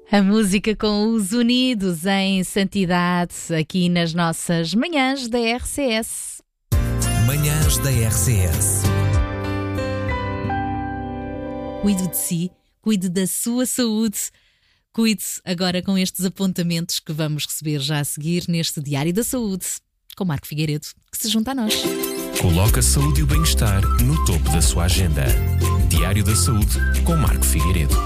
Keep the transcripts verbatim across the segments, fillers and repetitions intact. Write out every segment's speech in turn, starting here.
A música com os Unidos em Santidade, aqui nas nossas Manhãs da R C S. Manhãs da R C S. Cuide de si, cuide da sua saúde. Cuide agora com estes apontamentos que vamos receber já a seguir neste Diário da Saúde, com Marco Figueiredo, que se junta a nós. Coloca a saúde e o bem-estar no topo da sua agenda. Diário da Saúde com Marco Figueiredo.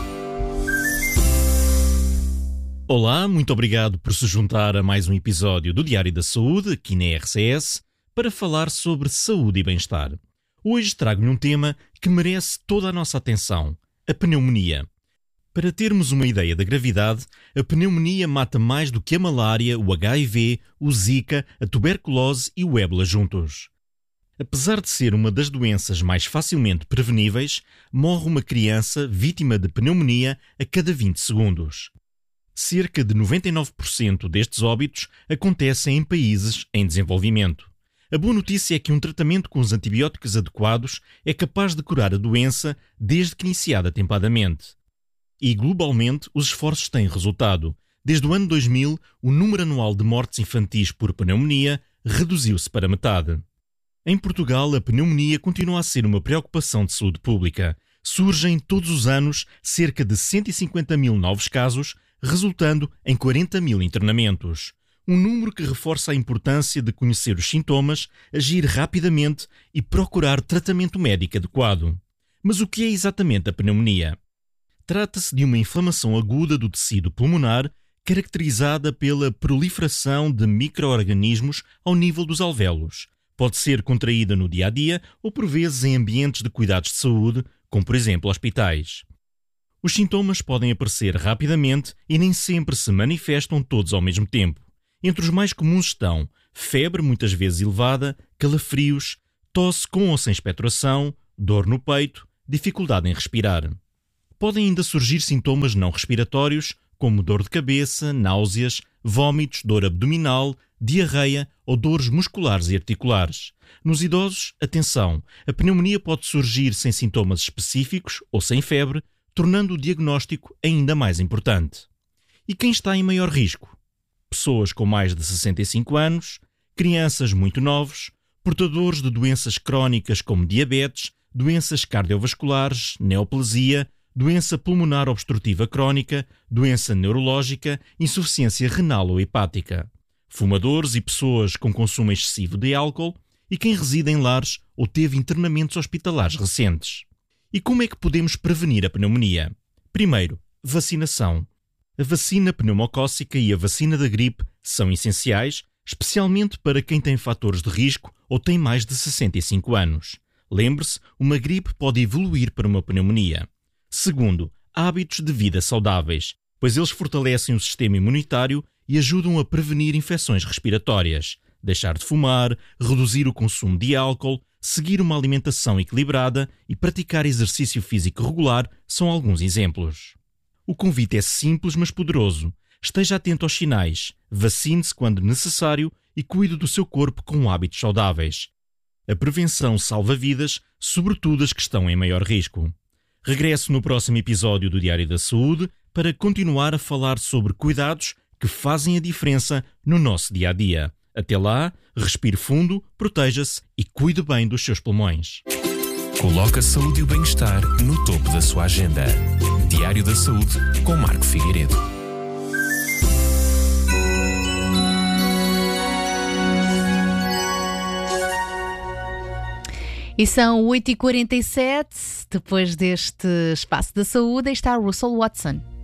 Olá, muito obrigado por se juntar a mais um episódio do Diário da Saúde, aqui na R C S, para falar sobre saúde e bem-estar. Hoje trago-lhe um tema que merece toda a nossa atenção, a pneumonia. Para termos uma ideia da gravidade, a pneumonia mata mais do que a malária, o H I V, o Zika, a tuberculose e o ébola juntos. Apesar de ser uma das doenças mais facilmente preveníveis, morre uma criança vítima de pneumonia a cada vinte segundos. Cerca de noventa e nove por cento destes óbitos acontecem em países em desenvolvimento. A boa notícia é que um tratamento com os antibióticos adequados é capaz de curar a doença desde que iniciada atempadamente. E, globalmente, os esforços têm resultado. Desde o ano dois mil, o número anual de mortes infantis por pneumonia reduziu-se para metade. Em Portugal, a pneumonia continua a ser uma preocupação de saúde pública. Surgem todos os anos cerca de cento e cinquenta mil novos casos, resultando em quarenta mil internamentos. Um número que reforça a importância de conhecer os sintomas, agir rapidamente e procurar tratamento médico adequado. Mas o que é exatamente a pneumonia? Trata-se de uma inflamação aguda do tecido pulmonar, caracterizada pela proliferação de micro-organismos ao nível dos alvéolos. Pode ser contraída no dia-a-dia ou por vezes em ambientes de cuidados de saúde, como por exemplo hospitais. Os sintomas podem aparecer rapidamente e nem sempre se manifestam todos ao mesmo tempo. Entre os mais comuns estão febre, muitas vezes elevada, calafrios, tosse com ou sem expectoração, dor no peito, dificuldade em respirar. Podem ainda surgir sintomas não respiratórios, como dor de cabeça, náuseas, vômitos, dor abdominal, diarreia ou dores musculares e articulares. Nos idosos, atenção, a pneumonia pode surgir sem sintomas específicos ou sem febre, tornando o diagnóstico ainda mais importante. E quem está em maior risco? Pessoas com mais de sessenta e cinco anos, crianças muito novos, portadores de doenças crónicas como diabetes, doenças cardiovasculares, neoplasia, doença pulmonar obstrutiva crónica, doença neurológica, insuficiência renal ou hepática, fumadores e pessoas com consumo excessivo de álcool e quem reside em lares ou teve internamentos hospitalares recentes. E como é que podemos prevenir a pneumonia? Primeiro, vacinação. A vacina pneumocócica e a vacina da gripe são essenciais, especialmente para quem tem fatores de risco ou tem mais de sessenta e cinco anos. Lembre-se, uma gripe pode evoluir para uma pneumonia. Segundo, hábitos de vida saudáveis, pois eles fortalecem o sistema imunitário e ajudam a prevenir infecções respiratórias. Deixar de fumar, reduzir o consumo de álcool, seguir uma alimentação equilibrada e praticar exercício físico regular são alguns exemplos. O convite é simples, mas poderoso. Esteja atento aos sinais, vacine-se quando necessário e cuide do seu corpo com hábitos saudáveis. A prevenção salva vidas, sobretudo as que estão em maior risco. Regresso no próximo episódio do Diário da Saúde para continuar a falar sobre cuidados que fazem a diferença no nosso dia-a-dia. Até lá, respire fundo, proteja-se e cuide bem dos seus pulmões. Coloca a saúde e o bem-estar no topo da sua agenda. Diário da Saúde com Marco Figueiredo. E são oito e quarenta e sete, depois deste espaço da saúde, está Russell Watson.